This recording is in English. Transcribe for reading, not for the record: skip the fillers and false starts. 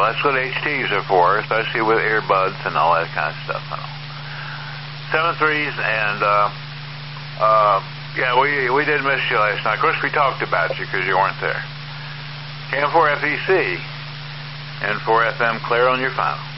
Well, that's what HTs are for, especially with earbuds and all that kind of stuff. 7-3s, and yeah, we did miss you last night. Of course, we talked about you because you weren't there. KM4 FEC and 4FM, clear on your final.